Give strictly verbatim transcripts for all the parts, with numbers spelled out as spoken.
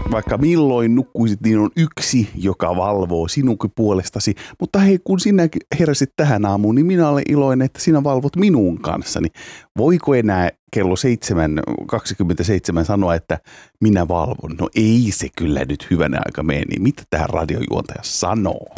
Vaikka milloin nukkuisit, niin on yksi, joka valvoo sinunkin puolestasi. Mutta hei, kun sinä heräsit tähän aamuun, niin minä olen iloinen, että sinä valvot minun kanssani. Voiko enää kello seitsemän kaksikymmentäseitsemän sanoa, että minä valvon? No ei se kyllä nyt hyvänä aika mene, niin mitä tähän radiojuontaja sanoo?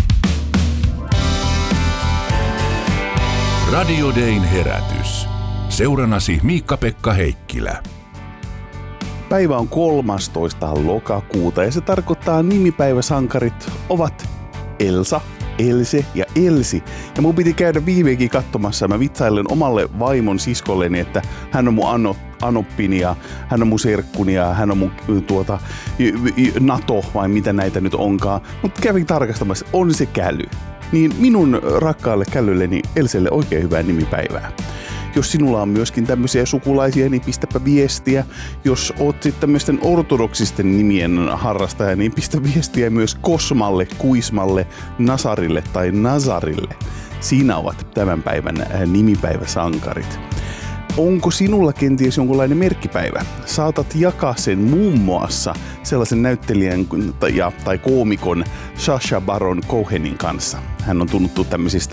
Radio Dayn herätys. Seuranasi Miikka-Pekka Heikkilä. Päivä on kolmastoista lokakuuta ja se tarkoittaa nimipäiväsankarit ovat Elsa, Else ja Elsi. Ja mun piti käydä viimeinkin katsomassa. Mä vitsailen omalle vaimon siskolleni, että hän on mun anno, anoppini ja hän on mun serkkuni ja hän on mun tuota, NATO vai mitä näitä nyt onkaan. Mutta kävin tarkastamassa, on se Käly. Niin minun rakkaalle Kälylleni Elselle oikein hyvää nimipäivää. Jos sinulla on myöskin tämmöisiä sukulaisia, niin pistäpä viestiä. Jos oot sitten tämmöisten ortodoksisten nimien harrastaja, niin pistä viestiä myös Kosmalle, Kuismalle, Nasarille tai Nazarille. Siinä ovat tämän päivän nimipäiväsankarit. Onko sinulla kenties jonkunlainen merkkipäivä? Saatat jakaa sen muun muassa sellaisen näyttelijän ja, tai koomikon Sacha Baron Cohenin kanssa. Hän on tunnettu tämmöisistä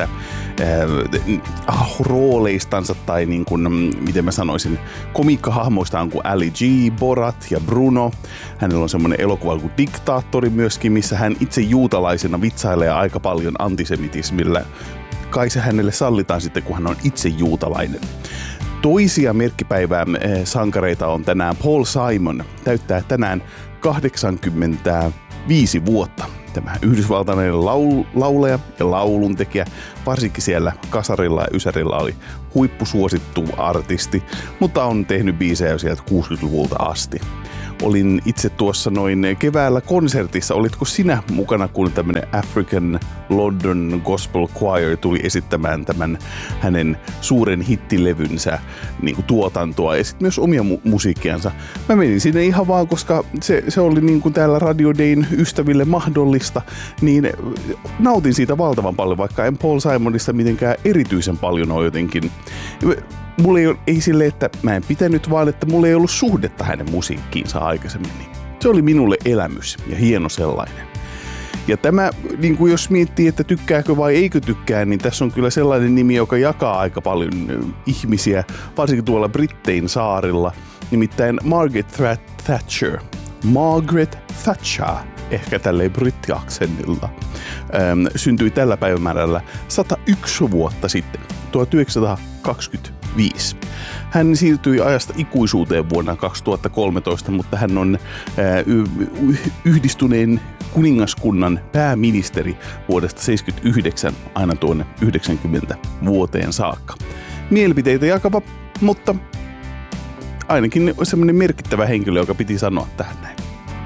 äh, rooleistansa tai niin kuin, miten mä sanoisin, komiikkahahmoistaan kuin Ali G, Borat ja Bruno. Hänellä on semmoinen elokuva kuin Diktaattori myöskin, missä hän itse juutalaisena vitsailee aika paljon antisemitismillä. Kai se hänelle sallitaan sitten, kun hän on itse juutalainen. Toisia merkkipäivää sankareita on tänään Paul Simon. Täyttää tänään kahdeksankymmentäviisi vuotta. Tämä yhdysvaltainen laul- lauleja ja lauluntekijä, varsinkin siellä kasarilla ja ysärillä oli huippusuosittu artisti, mutta on tehnyt biisejä jo sieltä kuusikymmentäluvulta asti. Olin itse tuossa noin keväällä konsertissa. Olitko sinä mukana, kun tämmöinen African London Gospel Choir tuli esittämään tämän hänen suuren hittilevynsä niin kuin tuotantoa ja sitten myös omia mu- musiikkiansa. Mä menin sinne ihan vaan, koska se, se oli niin kuin täällä Radio Dayn ystäville mahdollista, niin nautin siitä valtavan paljon, vaikka en Paul Simonista mitenkään erityisen paljon ole jotenkin. Mulla ei, ei silleen, että mä en pitänyt, vaan että mulla ei ollut suhdetta hänen musiikkiinsa aikaisemmin. Se oli minulle elämys ja hieno sellainen. Ja tämä, niin kuin jos miettii, että tykkääkö vai eikö tykkää, niin tässä on kyllä sellainen nimi, joka jakaa aika paljon ihmisiä, varsinkin tuolla Brittein saarilla. Nimittäin Margaret Thatcher. Margaret Thatcher, ehkä tälleen brittiaksennilla, ähm, syntyi tällä päivämäärällä sata yksi vuotta sitten, tuhatyhdeksänsataakaksikymmentäviisi. Hän siirtyi ajasta ikuisuuteen vuonna kaksituhattakolmetoista, mutta hän on ää, y- yhdistyneen kuningaskunnan pääministeri vuodesta seitsemänkymmentäyhdeksän aina tuonne yhdeksänkymmentä vuoteen saakka. Mielipiteitä jakava, mutta ainakin semmoinen merkittävä henkilö, joka piti sanoa tähän näin.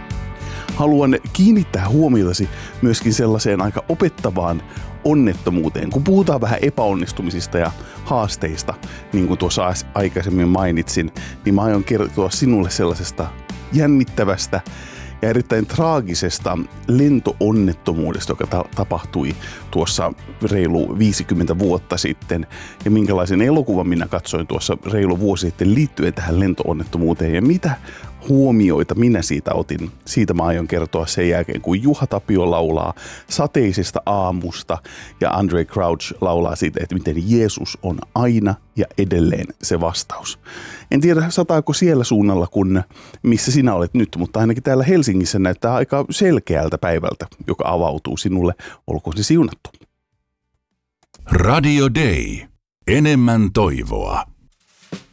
Haluan kiinnittää huomiotasi myöskin sellaiseen aika opettavaan onnettomuuteen. Kun puhutaan vähän epäonnistumisista ja haasteista, niin kuin tuossa aikaisemmin mainitsin, niin mä aion kertoa sinulle sellaisesta jännittävästä ja erittäin traagisesta lentoonnettomuudesta, joka ta- tapahtui tuossa reilu viisikymmentä vuotta sitten. Ja minkälaisen elokuvan minä katsoin tuossa reilu vuosi sitten liittyen tähän lentoonnettomuuteen ja mitä huomioita minä siitä otin. Siitä mä aion kertoa sen jälkeen, kun Juha Tapio laulaa Sateisesta aamusta ja Andre Crouch laulaa siitä, että miten Jeesus on aina ja edelleen se vastaus. En tiedä, sataako siellä suunnalla, kun missä sinä olet nyt, mutta ainakin täällä Helsingissä näyttää aika selkeältä päivältä, joka avautuu sinulle. Olkoon se siunattu. Radio Day. Enemmän toivoa.